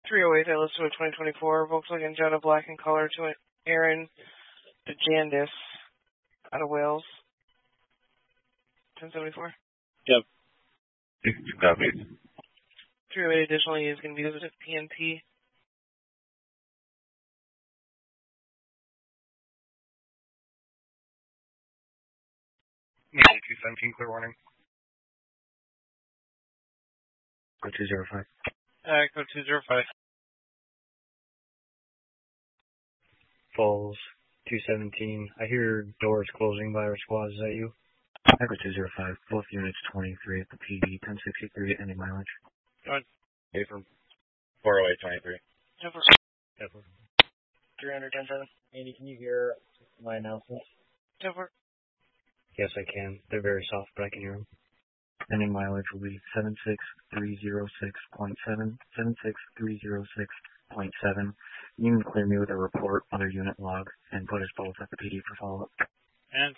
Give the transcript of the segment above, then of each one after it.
308, I listed with 2024 Volkswagen Jetta black in color to Aaron DeJandis out of Wales. 1074. Yep. Copies. 308 additionally is going to be visited at PNP. Yeah, 217, clear warning. Go 205. Go 205. Falls 217. I hear doors closing by our squad. Is that you? Echo 205. Both units 23 at the PD. 1063 ending mileage. Go ahead. A from 408 23. Over. 300, 10-7. Andy, can you hear my announcements? Over. Yes, I can. They're very soft, but I can hear them. Ending mileage will be 76306.7. 76306.7. You can clear me with a report on their unit log and put us both at the PD for follow-up. And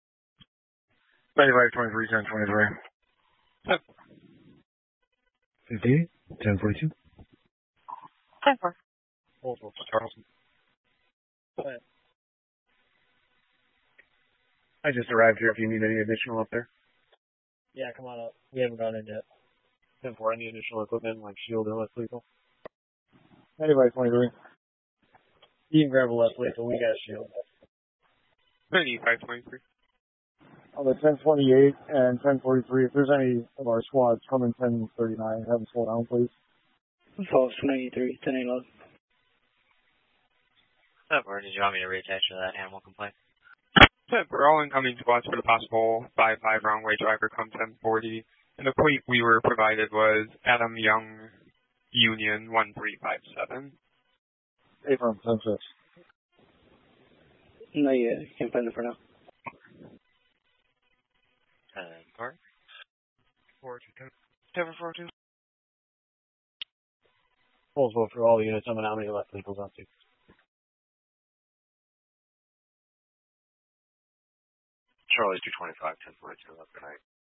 9523, 1023. Yep. 58, 1042. 10-4. Multiple Charleston. I just arrived here if you need any additional up there. Yeah, come on up. We haven't gone in yet. 10-4, any additional equipment like shield or less lethal? 9523. You can grab a less lethal. We got a shield. 9523. On the 1028 and 1043, if there's any of our squads coming 1039, have them slow down, please. Falls 93, 10-8. Or did you want me to reattach to that animal complaint? For all incoming squads for the possible 5-5 wrong way driver come 1040. And the plate we were provided was Adam Young Union 1357. Affirm, 10-6. No, you can't find them for now. 4. 742. Polls vote for all units. I'm going to how many left legals up to. Charlie 225, 1042, left good night.